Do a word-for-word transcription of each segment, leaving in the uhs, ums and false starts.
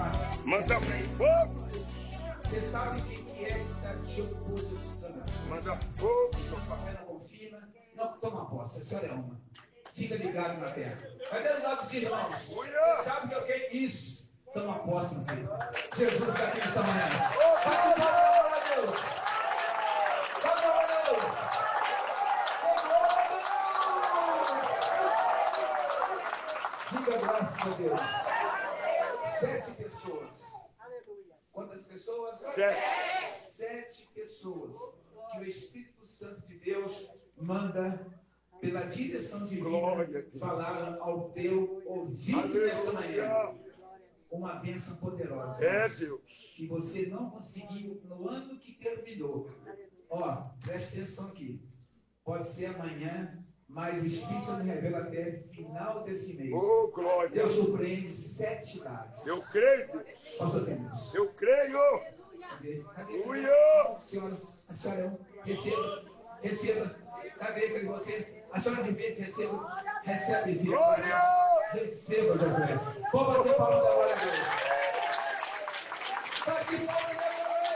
Manda fogo. Você sabe quem que é que está te posicionando. Manda fogo, meu pai. Ela confina. Não, toma posse, a senhora é uma. Fica ligado na terra. Cadê o lado de irmãos? Você sabe que eu quero isso. Toma posse, meu filho. Jesus está aqui nessa manhã. Bate palma a Deus. Bate palma a Deus. Diga graças a Deus. Sete pessoas. Quantas pessoas? Sete. Sete pessoas que o Espírito Santo de Deus manda pela direção divina falar ao teu ouvido nesta manhã. Uma bênção poderosa. É, Deus. Que você não conseguiu no ano que terminou. Ó, preste atenção aqui. Pode ser amanhã, mas o Espírito Santo revela até final desse mês. Oh, glória. Deus surpreende sete dados. Eu creio, Deus. Pastor Deus. Eu creio. Cadê? Cadê? Ui, A senhora, a senhora é um. Receba, receba. Cadê? Cadê você? A senhora de verde, receba. Recebe, filho. Glória. Receba, José. Vou bater palma da glória a Deus. Bate palma da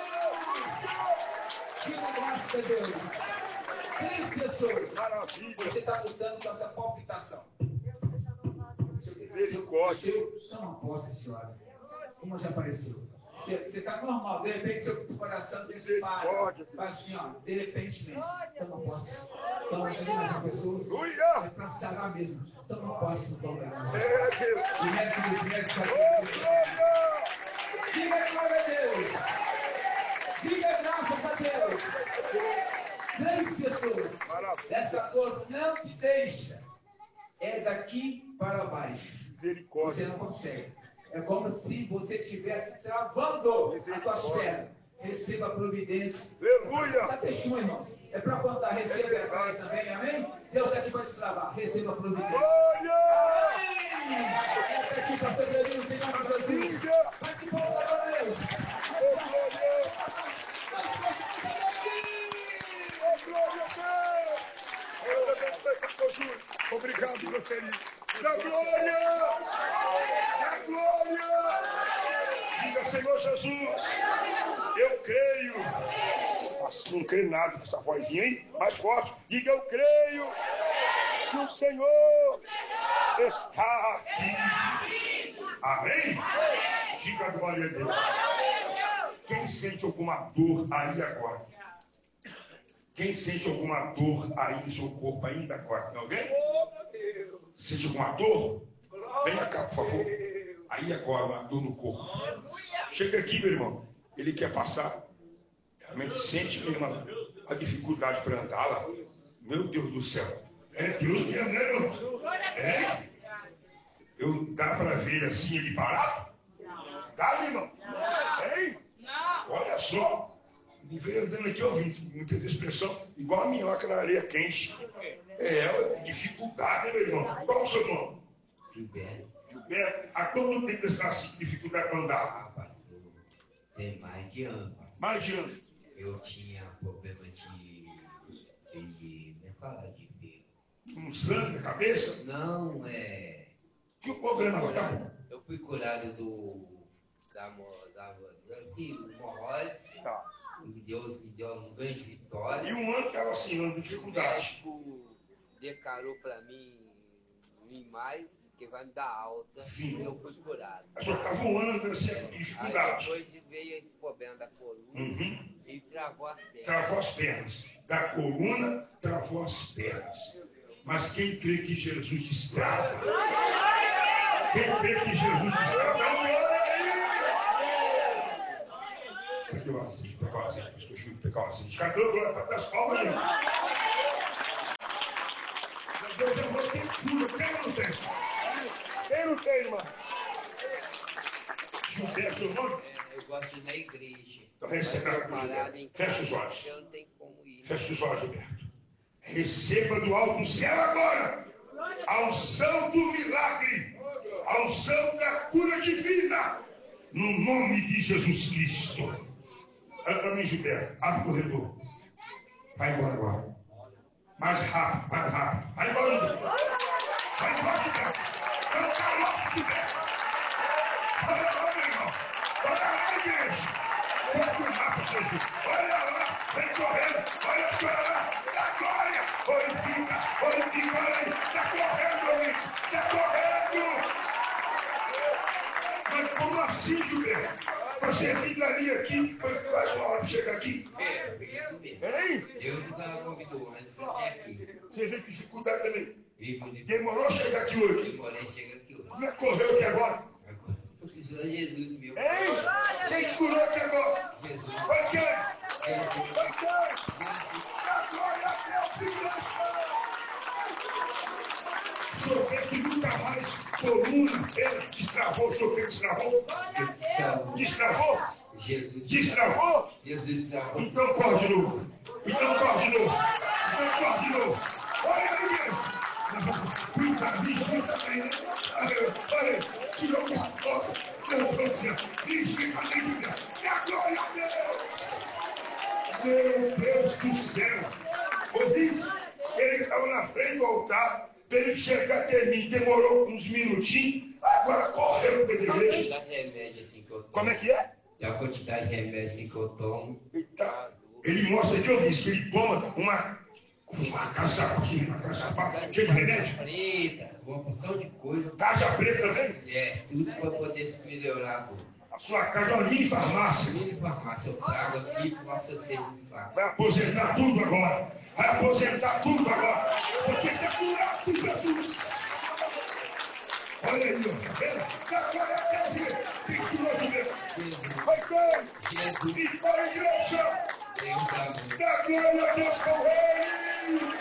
Deus. Que graça a Deus. Três pessoas. Maravilha. Você está lutando com essa palpitação. Misericórdia. Toma posse, senhora. Uma já apareceu. Você está normal, de repente seu coração dispara. Faz assim, ó, de repente mesmo. Toma posse. Toma, cadê mais uma pessoa? É para sarar mesmo. Toma posse no nome da Deus. É, Deus. E mestre dos mestres está Oh, aqui. glória. Diga glória a Deus. Diga graças a Deus. Três pessoas. Maravilha. Essa dor não te deixa. É daqui para baixo. Você Misericórdia. não consegue. É como se você estivesse travando a tua pernas. Receba a providência. Aleluia. Dá testemunho, irmãos. É para contar. Receba a paz também, amém? Deus está aqui para te travar. Receba a providência. Glória. Amém. Está aqui, pastor Pedro, Senhor de Jesus. Vai te voltar para Deus. Oh, glória. Oh, glória a Deus. Oh, abençoe, pastor Júlio. Obrigado, meu querido. Da glória. Da glória. Diga, Senhor Jesus, eu creio. Mas não creio nada com essa vozinha aí, mais forte. Diga, eu creio que o Senhor está aqui. Amém? Diga, glória a Deus. Quem sente alguma dor aí agora? Quem sente alguma dor aí no seu corpo ainda agora? Tem alguém? Sente alguma dor? Venha cá, por favor. Aí agora, uma dor no corpo. Chega aqui, meu irmão. Ele quer passar. Realmente sente uma, uma dificuldade para andar lá. Meu Deus do céu. É Deus mesmo, né, irmão? É? Eu, dá para ver assim ele parado? Dá, irmão? Hein? Olha só. Ele veio andando aqui ouvindo, me perdeu a expressão, igual a minhoca na areia quente. É ela, tem dificuldade, né, meu irmão? Qual é o seu nome? Gilberto. Gilberto, há quanto tempo você está assim, dificuldade para andar? Ah, pastor, tem mais de ano. Pastor. Mais de ano. Eu tinha problema de. de. Não é falar de ver. Um sangue na cabeça? Não, é. Que o problema vai estar? Eu fui curado do. da. da. da hemorroides. Tá. E Deus me deu uma grande vitória. E um ano estava assim, ano de O dificuldade. médico declarou para mim em maio que vai me dar alta. Sim. E eu fui curado. A senhora estava um ano andando assim, com Aí dificuldade. depois veio esse problema da coluna Uhum. e travou as pernas. Travou as pernas. Da coluna, travou as pernas. Mas quem crê que Jesus destrava? Quem crê que Jesus destrava? Dá uma glória aí! Cadê o azeite? Pegar o azeite, deixa eu chuto, pegar o azeite. Cadê o glória para dar as palmas, gente? Deus é amor, tem cura, tem ou não tem? Tem ou não tem, irmão? Gilberto, seu nome? É, eu gosto de ir na igreja. Então receba a Parado em Fecha casa, os olhos. eu não tenho como ir. Feche os olhos, Gilberto. Receba do alto do céu agora a unção do milagre, a unção da cura divina, no nome de Jesus Cristo. Olha para mim, Gilberto. Abre o corredor. Vai embora agora. Mais rápido, mais rápido. Vai embora, Gilberto. Vai embora, Gilberto. Eu não quero logo, Gilberto. Vai embora, meu irmão. assim, Júlia. Você vindo aqui, foi quase uma hora para chegar aqui. É, isso mesmo. Hein? Eu que estava convidou, mas você até aqui. Você teve dificuldade também. Vivo de Demorou a chegar aqui hoje. demorei, chega aqui hoje. Como é que correu aqui agora? Agora, precisa de Jesus, meu. Hein? Quem te curou aqui agora? Jesus. Foi quem? Jesus. Foi quem? A glória a Deus, igreja! O senhor quer que nunca mais coluna, ele destravou, o senhor quer que destravou? Destravou? Jesus. Destravou? Jesus destravou. Então corre de novo. Então corre de novo. Então corre de novo. Olha aí, igreja. Cuida, vigia também, né? Olha, olha, tirou uma foto. Meu Deus do céu. Vigia também, Júlia. E a glória a Deus. Meu Deus do céu. Ouvi isso? Ele estava na frente do altar. Para ele chegar até mim, demorou uns minutinhos. Agora correu para a A igreja. quantidade de remédio assim que eu tomo. Como é que é? E a quantidade de remédio assim que eu tomo. Tá. Ele mostra de ouvir isso, que ele toma uma, uma caçapa aqui, uma caçapa cheia de remédio. Preta, uma porção de coisa. Taxa preta também. É, tudo para poder se melhorar, pô. A sua casa é uma mini farmácia. Mini farmácia, eu trago aqui para você ser de saco. Vai aposentar tudo agora. Vai aposentar tudo agora. Porque está curado por Jesus. Olha aí, ó. Tá vendo? Dá glória a Deus, igreja. Cristo nosso Deus. Vai ter. Jesus, Vitória, igreja. Deus sabe. Dá glória a Deus com ele.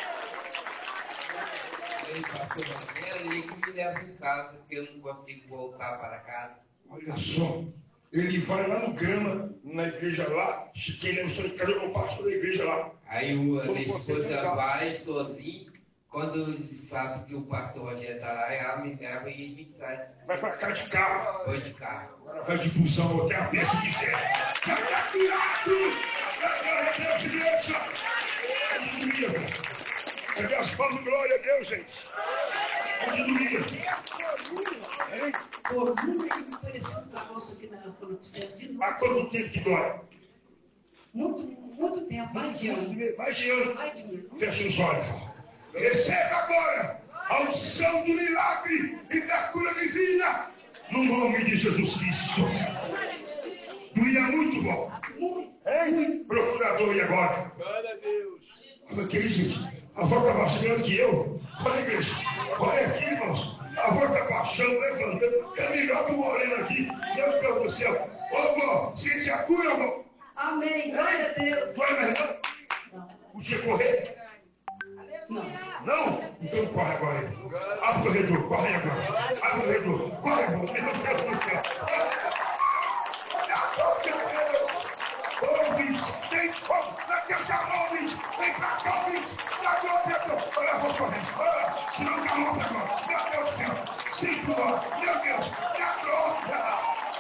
Ele passou uma ele que me leva em casa, porque eu não consigo voltar para casa. Olha só. Ele vai lá no Grama, na igreja lá. Que ele é o senhor, cadê o pastor da igreja lá? Aí o, a Como minha você esposa pensava? vai sozinho, quando sabe que o pastor Rogério está lá, ela me leva e me traz. Vai pra cá de carro. Foi de carro. Agora vai de busão até a peça de zero. Já tá curado! Glória a Deus, igreja! Aleluia! Cadê as palmas? Glória a Deus, gente! Aleluia! Hein? Pô, nunca me pareceu um negócio aqui na produção. Há quanto tempo que dói? Muito, muito tempo, mais de ano. Mais de ano. Mais de ano. Fecha os olhos. Receba agora a unção do milagre e da cura divina no nome de Jesus Cristo. Doía muito, vó? Muito. Hein? Procurador, e agora? Glória a Deus. Olha aqui, gente. A avó está mais grande que eu. Olha, igreja. Olha aqui, irmãos. A avó está baixando, levantando. É melhor que o moreno aqui. Meu Deus do céu. Ô, vó, sente a cura, vó? Amém. Glória a Deus. Vai, mas não? Não. Podia correr? Não. Não? Então corre agora. Abre o corredor, corre agora. Abre o corredor. Corre, irmão. Meu Deus do céu. Olha a boca, Deus. Ô, bicho. Vem, vamos. Daqui a pouco, bicho. Vem pra cá, bicho. Dá glória a Deus. Olha, vou correndo. Olha, senão dá morte agora. Meu Deus do céu. Sim, glória. Meu Deus. Dá glória.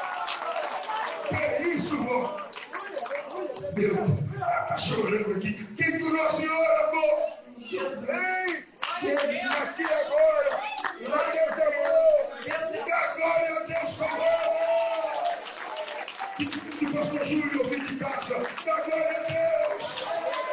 Que isso, irmão? Meu Deus. Ela tá chorando aqui. Quem curou a senhora, amor? Ei! Aqui agora! Glória a Deus! Dá glória a Deus com ela! Que, que pastor Júlio vem de casa! Dá glória a Deus!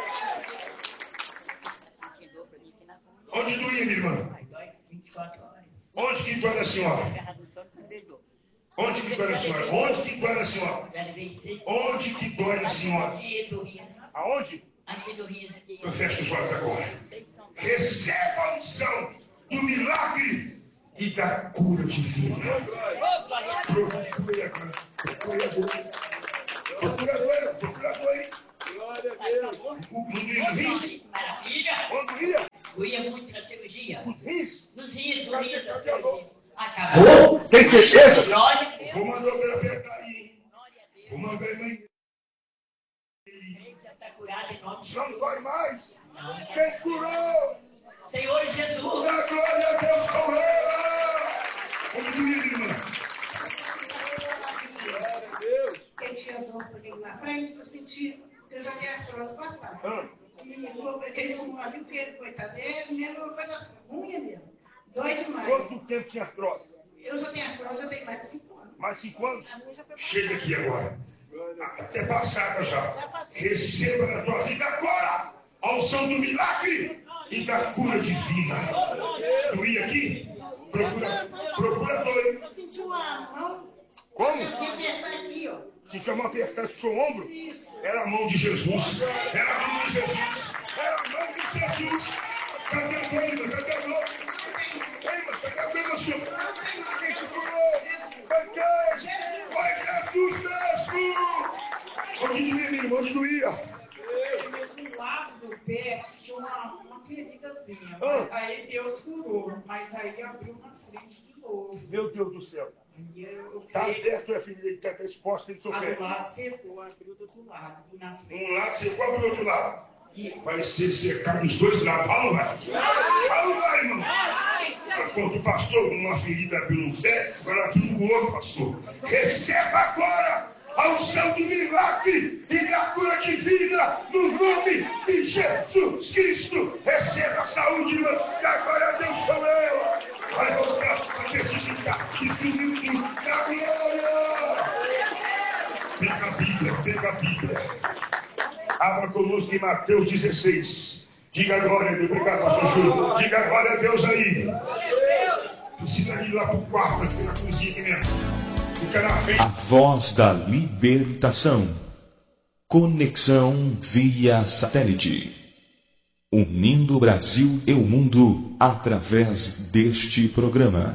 Onde doía, minha irmã? vinte e quatro horas. Onde que dói a senhora? Onde que dói a senhora? Onde que dói a senhora? Onde que dói a senhora? Aonde? Eu fecho os olhos agora. Receba a unção do milagre e da cura divina. Procure agora. Procure agora. Procurador, procurador aí. Glória a Deus. O menino rins. Maravilha! Onde ia? Doía muito na cirurgia. Rins. Nos rios, nos rios da cirurgia. Acabou. Acabou? Tem certeza? Glória a Deus. Vou mandar para apertar aí, hein? Glória a Deus. Vou mandar ele aí. Ele já está curado em nome de Não dói mais. Não. Quem curou? Senhor Jesus. Dá glória a Deus com ela. Onde doía, minha irmã? Glória a Deus. Ele tinha as mãos aqui na frente, eu senti, eu já tinha artrose passada. Ah. E eles não ali, porque ele, coitado dele, mesmo uma coisa ruim mesmo. Dói demais. Quanto tempo tinha artrose? Eu já tenho artrose, já tenho mais de cinco anos. Mais cinco anos? Chega aqui agora. Até passada já. Receba na tua vida agora a unção do milagre e da cura divina. Doía aqui? Procura, procura doer. Eu senti uma mão Como? Você apertar aqui, ó. Se tinha uma apertar do seu ombro, era a mão de Jesus. Era a mão de Jesus. Era a mão de Jesus. Cadê a dor? Cadê a dor? Ei, mas cadê a dor, senhor? Quem te curou? Foi quem? Foi Jesus mesmo! Onde doía, menino? Onde doía? Do lado do pé tinha uma, uma feridazinha. Ah. Aí Deus curou, mas aí abriu na frente de novo. Meu Deus do céu. Aí eu Tá creio aberto a ferida, ele tá até exposta do seu que pé. do lado secou, abriu do outro lado, na frente. Um lado secou, abre o outro lado. E Vai ser secar dos dois lados. Fala, vai. Fala, vai, irmão. Quando o pastor, uma ferida abriu no pé, agora aqui no outro, pastor. Receba agora a unção do milagre e da cura divina no nome de Jesus Cristo. Receba a saúde, irmão. E agora Deus chama ela. Vai voltar para testificar e subir da glória. Pega a Bíblia, pega a Bíblia. Abra conosco em Mateus dezesseis. Diga a glória a Deus. Obrigado, pastor Júlio. Diga a glória a Deus aí. Precisa ir lá pro quarto, aqui na cozinha aqui mesmo. Fica na frente. A voz da libertação. Conexão via satélite. Unindo o Brasil e o mundo através deste programa.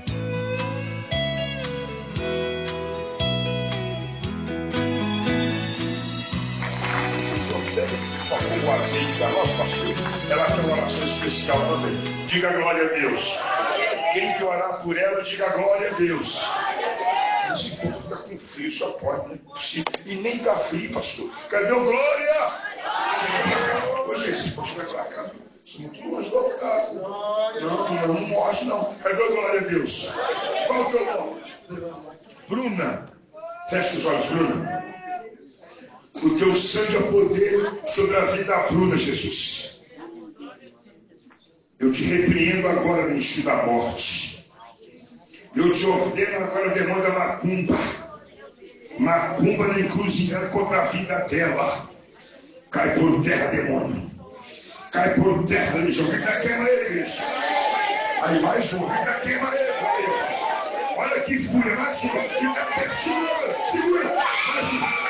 O azeite da nossa pastora, ela tem uma oração especial também. Diga glória a Deus. Quem que orar por ela, diga glória a Deus. Esse povo está com frio, só pode, não é possível. E nem está frio, pastor. Cadê o glória? Chega pra cá. Hoje esse pastor vai pra cá, viu? Sou muito longe do altar. Não, não, não mostre não. Cadê o glória a Deus? Qual o teu nome? Bruna. Fecha os olhos, Bruna. O teu sangue é poder sobre a vida da Bruna, Jesus. Eu te repreendo agora no eixo da morte. Eu te ordeno agora, demanda macumba. Macumba na encruzilhada contra a vida dela. Cai por terra, demônio. Cai por terra, religião. Ainda queima ele, igreja. Aí mais um. Ainda queima ele. Olha que fúria. Mais um. Ainda segura, segura. Mais um.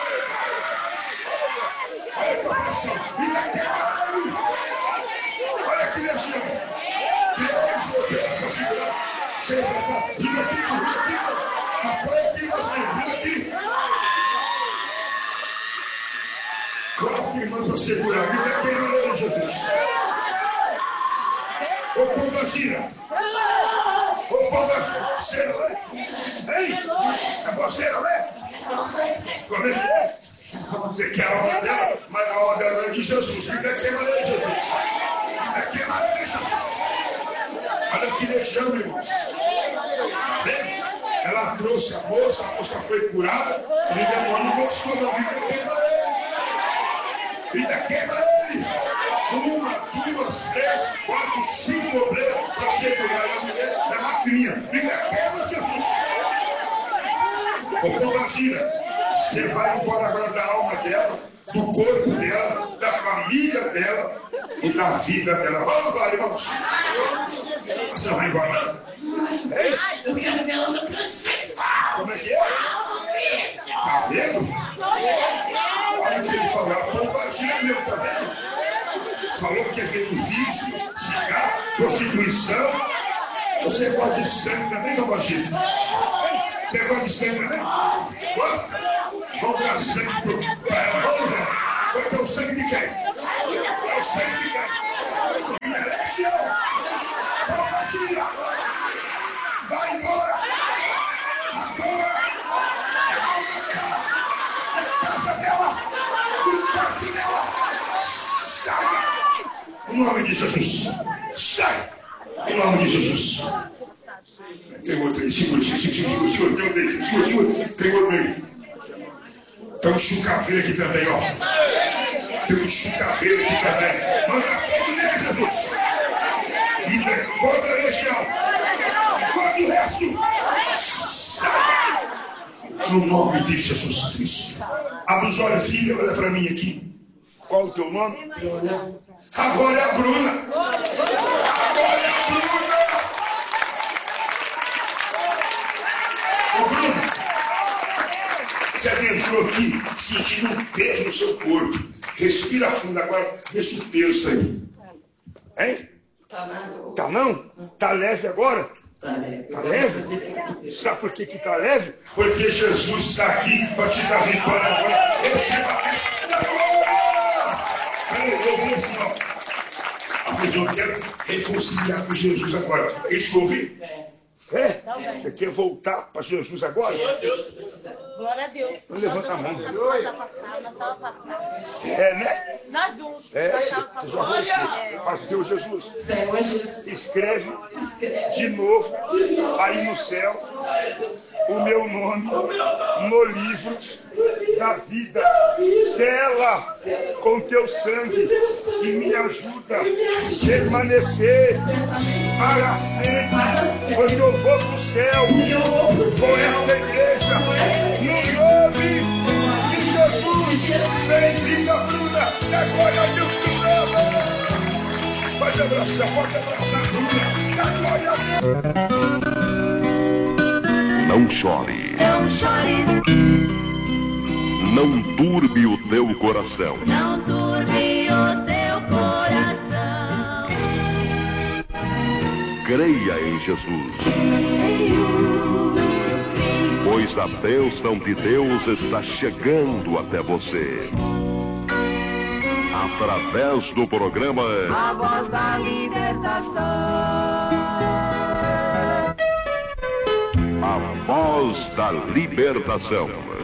Olha que operação. Ainda queima ele. Olha que legião. Tira esse operação para segurar. Chega pra cá. Ajuda aqui, ajuda aqui. Apoia aqui, meu senhor. Ajuda aqui. Coloca a irmã para segurar. Me dá queima ele, Jesus. Ô, pomba gira. Ô, pomba gira. Você não é? Hein? É você, não é? Começa é? Você quer a alma dela? Mas a alma dela é de Jesus. Me dá queima ele, Jesus. Me dá queima ele, Jesus. Olha que legião, irmãos. Bem, ela trouxe a moça, a moça foi curada. E o demônio não gostou, não. Me dá queima ele. Vida queima ele. Uma, duas, três, quatro, cinco problemas para segurar a mulher é magrinha. Vida queima, Jesus. Ô, imagina, você vai embora agora da alma dela, do corpo dela, da família dela e da vida dela. Vamos, vale, vamos. Você não vai embora, não? Ei? Eu quero ver ela no processo. Como é que é? Tá vendo? Olha o que ele falou, a pombagira mesmo, tá vendo? Falou que é feito vício, cigarro, prostituição. Você gosta de sangue também, pombagira? Você gosta de sangue também? Vamos dar sangue para ela, vamos ver. Foi ter o sangue de quem? É o sangue de quem? Ineleção! Pombagira! Vai embora! Agora! É a alma dela! É a casa dela! O corpo dela! Saia! Em nome de Jesus! Sai! Em nome de Jesus! Tem outro aí, segura, segura, segura, segura, tem outro aí, segura, segura, tem outro aí. Tem um chucaveiro aqui também, ó. Tem um chucaveiro aqui também. Manda fogo nele, Jesus! E toda a legião! Todo o resto! Sai! No nome de Jesus Cristo. Abre os olhos, filha, olha para mim aqui. Qual o teu nome? Agora é a Bruna. Agora é a Bruna. Ô, Bruna, entrou aqui sentindo um peso no seu corpo. Respira fundo agora, vê se o peso aí. Hein? Tá não. Tá não? Tá leve agora? Tá leve. Tá leve? Sabe por que que tá leve? Porque Jesus está aqui para te dar vitória agora. Receba a bênção da glória! Aleluia, irmão. Mas eu quero reconciliar com Jesus agora. É isso que eu ouvi? É. É? Você quer voltar para Jesus agora? Glória a Deus. Então levanta a mão. Nós estávamos afastados, nós estávamos afastados. É, né? Nós duas. É, Nós você estávamos já voltou. afastados. Faz Senhor Jesus. Senhor Jesus. Escreve Escreve. de novo aí no céu o meu nome no livro da vida. Sela com teu sangue e me ajuda a permanecer para sempre. Quando eu vou para o céu com esta igreja, no nome de Jesus. Bem-vinda, Bruna. E agora eu te pode abraçar, pode abraçar, Bruna. E agora a Deus. Não chore. Não chores. Não turbe o teu coração. Não turbe o teu coração. Creia em Jesus. Pois a bênção de Deus está chegando até você. Através do programa A Voz da Libertação. A Voz da Libertação.